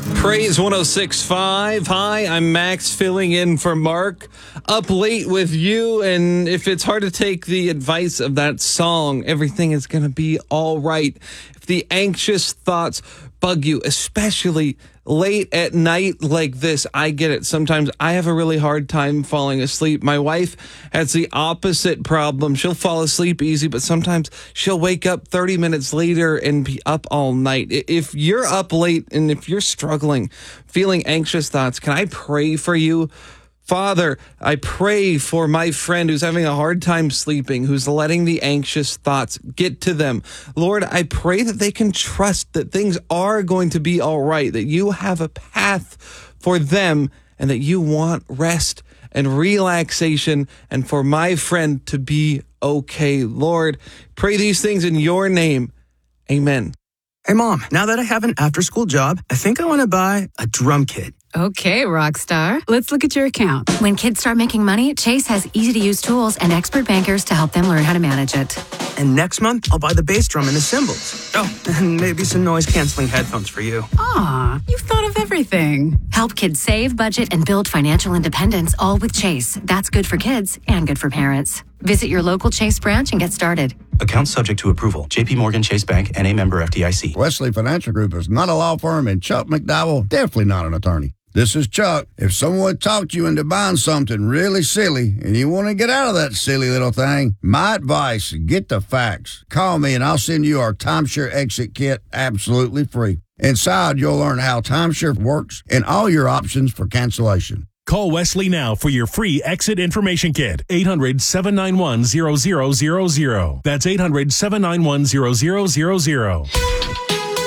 Praise 106.5. Hi, I'm Max filling in for Mark. Up late with you, and if it's hard to take the advice of that song, everything is going to be all right. If the anxious thoughts bug you, especially late at night like this, I get it. Sometimes I have a really hard time falling asleep. My wife has the opposite problem. She'll fall asleep easy, but sometimes she'll wake up 30 minutes later and be up all night. If you're up late and if you're struggling, feeling anxious thoughts, can I pray for you? Father, I pray for my friend who's having a hard time sleeping, who's letting the anxious thoughts get to them. Lord, I pray that they can trust that things are going to be all right, that you have a path for them, and that you want rest and relaxation and for my friend to be okay. Lord, pray these things in your name. Amen. Hey, Mom, now that I have an after-school job, I think I want to buy a drum kit. Okay, rock star. Let's look at your account. When kids start making money, Chase has easy-to-use tools and expert bankers to help them learn how to manage it. And next month, I'll buy the bass drum and the cymbals. Oh, and maybe some noise-canceling headphones for you. Aw, you've thought of everything. Help kids save, budget, and build financial independence, all with Chase. That's good for kids and good for parents. Visit your local Chase branch and get started. Account subject to approval. J.P. Morgan Chase Bank, N.A. member FDIC. Wesley Financial Group is not a law firm, and Chuck McDowell definitely not an attorney. This is Chuck. If someone talked you into buying something really silly and you want to get out of that silly little thing, my advice, get the facts. Call me and I'll send you our timeshare exit kit absolutely free. Inside, you'll learn how timeshare works and all your options for cancellation. Call Wesley now for your free exit information kit. 800-791-0000. That's 800-791-0000.